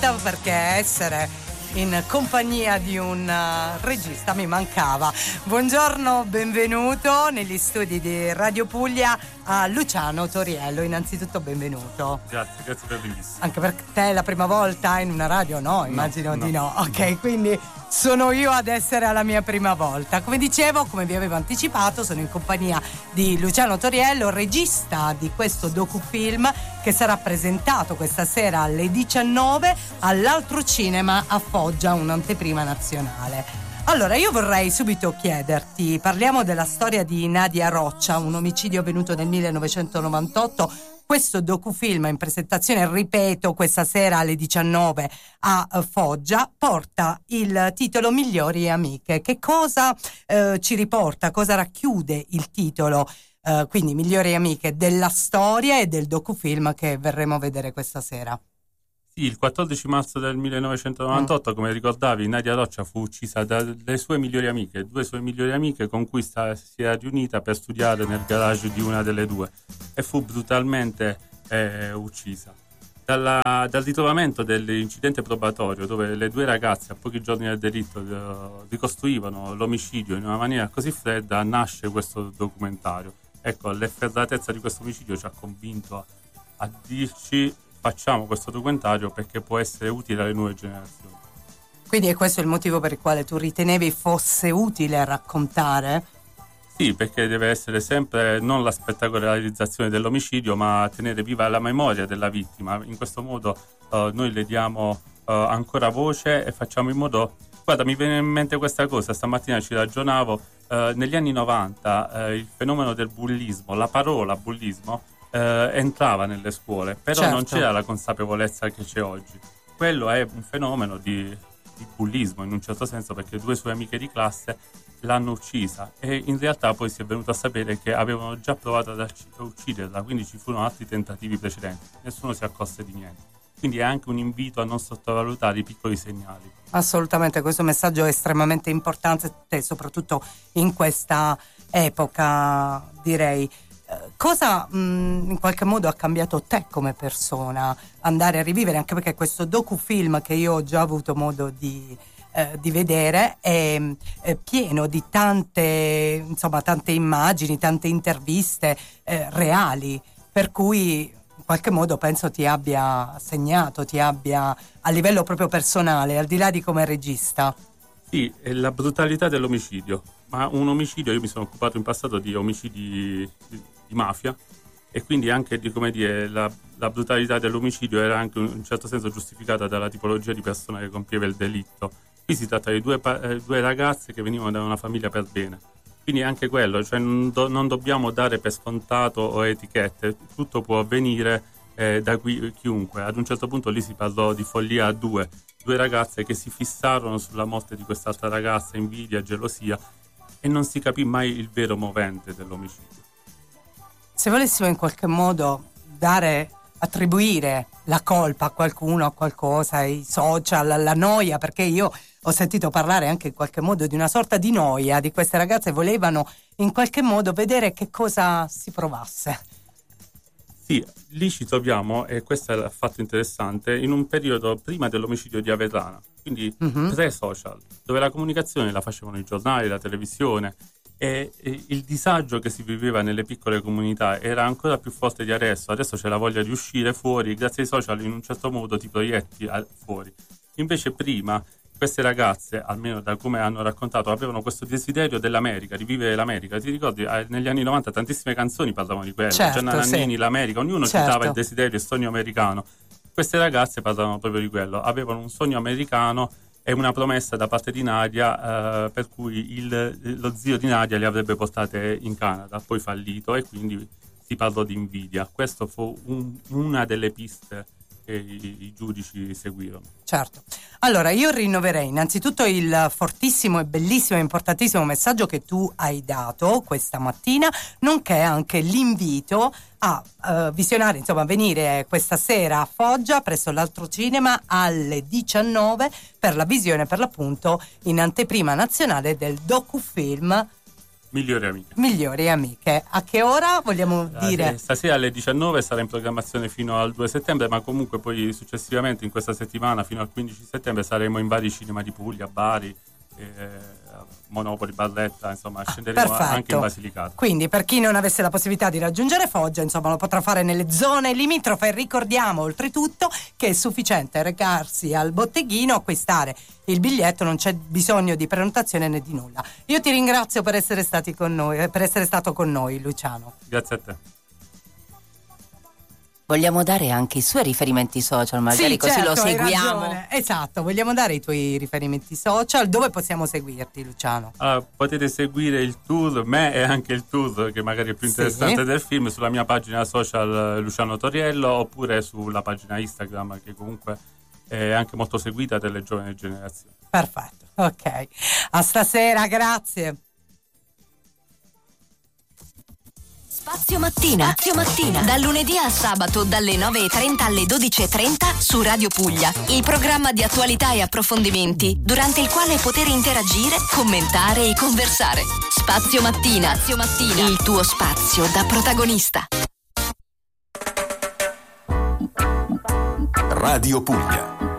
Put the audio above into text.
diretta, perché essere in compagnia di un regista mi mancava. Buongiorno, benvenuto negli studi di Radio Puglia a Luciano Toriello. Innanzitutto benvenuto. Grazie per l'invito. Anche per te è la prima volta in una radio? No, immagino di no. Ok, quindi sono io ad essere alla mia prima volta. Come dicevo, come vi avevo anticipato, sono in compagnia di Luciano Toriello, regista di questo docufilm che sarà presentato questa sera alle 19 all'Altro Cinema a Foggia, un'anteprima nazionale. Allora, io vorrei subito chiederti, parliamo della storia di Nadia Roccia, un omicidio avvenuto nel 1998. Questo docufilm in presentazione, ripeto, questa sera alle 19 a Foggia, porta il titolo Migliori amiche. Che cosa ci riporta, cosa racchiude il titolo, quindi Migliori amiche, della storia e del docufilm che verremo a vedere questa sera? Sì, il 14 marzo del 1998, come ricordavi, Nadia Roccia fu uccisa dalle sue migliori amiche, due sue migliori amiche con cui si era riunita per studiare nel garage di una delle due, e fu brutalmente uccisa. Dal ritrovamento dell'incidente probatorio, dove le due ragazze a pochi giorni dal delitto ricostruivano l'omicidio in una maniera così fredda, nasce questo documentario. Ecco, l'efferatezza di questo omicidio ci ha convinto a dirci: facciamo questo documentario perché può essere utile alle nuove generazioni. Quindi è questo il motivo per il quale tu ritenevi fosse utile raccontare? Sì, perché deve essere sempre non la spettacolarizzazione dell'omicidio, ma tenere viva la memoria della vittima. In questo modo noi le diamo ancora voce e facciamo in modo... Guarda, mi viene in mente questa cosa, stamattina ci ragionavo, negli anni 90 il fenomeno del bullismo, la parola bullismo, entrava nelle scuole, però certo, non c'era la consapevolezza che c'è oggi. Quello è un fenomeno di bullismo in un certo senso, perché due sue amiche di classe l'hanno uccisa e in realtà poi si è venuto a sapere che avevano già provato ad ucciderla, quindi ci furono altri tentativi precedenti, nessuno si accorse di niente. Quindi è anche un invito a non sottovalutare i piccoli segnali. Assolutamente, questo messaggio è estremamente importante, soprattutto in questa epoca, direi. Cosa in qualche modo ha cambiato te come persona andare a rivivere, anche perché questo docufilm che io ho già avuto modo di vedere è pieno di tante immagini, tante interviste reali, per cui in qualche modo penso ti abbia segnato, ti abbia, a livello proprio personale, al di là di come regista. Sì, è la brutalità dell'omicidio, ma un omicidio, io mi sono occupato in passato di omicidi di mafia, e quindi anche di, come dire, la brutalità dell'omicidio era anche in un certo senso giustificata dalla tipologia di persona che compieva il delitto. Qui si tratta di due ragazze che venivano da una famiglia per bene, quindi anche quello, cioè non dobbiamo dare per scontato o etichette, tutto può avvenire da chiunque. Ad un certo punto lì si parlò di follia a due ragazze che si fissarono sulla morte di quest'altra ragazza, invidia, gelosia, e non si capì mai il vero movente dell'omicidio. Se volessimo in qualche modo attribuire la colpa a qualcuno, a qualcosa, ai social, alla noia, perché io ho sentito parlare anche in qualche modo di una sorta di noia di queste ragazze, volevano in qualche modo vedere che cosa si provasse. Sì, lì ci troviamo, e questo è il fatto interessante, in un periodo prima dell'omicidio di Avetrana, quindi pre-social, dove la comunicazione la facevano i giornali, la televisione, e il disagio che si viveva nelle piccole comunità era ancora più forte di adesso. Adesso c'è la voglia di uscire fuori, grazie ai social in un certo modo ti proietti fuori. Invece prima queste ragazze, almeno da come hanno raccontato, avevano questo desiderio dell'America, di vivere l'America. Ti ricordi, negli anni 90 tantissime canzoni parlavano di quello, certo, Gianna Nannini, sì, l'America, ognuno citava il desiderio, il sogno americano. Queste ragazze parlavano proprio di quello, avevano un sogno americano e una promessa da parte di Nadia, per cui lo zio di Nadia le avrebbe portate in Canada, poi fallito, e quindi si parlò di invidia. Questo fu una delle piste che i giudici seguirono. Certo. Allora, io rinnoverei innanzitutto il fortissimo e bellissimo e importantissimo messaggio che tu hai dato questa mattina, nonché anche l'invito a visionare, insomma, venire questa sera a Foggia presso l'Altro Cinema alle 19 per la visione, per l'appunto, in anteprima nazionale del docufilm Migliori amiche. A che ora vogliamo dire? Stasera alle 19 sarà in programmazione fino al 2 settembre, ma comunque poi successivamente in questa settimana fino al 15 settembre saremo in vari cinema di Puglia, Bari, Monopoli, Barletta, insomma scenderemo perfetto. Anche in Basilicata. Quindi per chi non avesse la possibilità di raggiungere Foggia, insomma lo potrà fare nelle zone limitrofe. Ricordiamo oltretutto che è sufficiente recarsi al botteghino, acquistare il biglietto, non c'è bisogno di prenotazione né di nulla. Io ti ringrazio per essere stato con noi, Luciano. Grazie a te. Vogliamo dare anche i suoi riferimenti social, magari sì, così certo, lo seguiamo. Esatto, vogliamo dare i tuoi riferimenti social. Dove possiamo seguirti, Luciano? Potete seguire il tour, me e anche il tour che magari è più interessante del film, sulla mia pagina social Luciano Toriello, oppure sulla pagina Instagram che comunque è anche molto seguita dalle giovani generazioni. Perfetto, ok. A stasera, grazie. Spazio Mattina. Dal lunedì al sabato dalle 9.30 alle 12.30 su Radio Puglia. Il programma di attualità e approfondimenti durante il quale poter interagire, commentare e conversare. Spazio Mattina. Il tuo spazio da protagonista. Radio Puglia.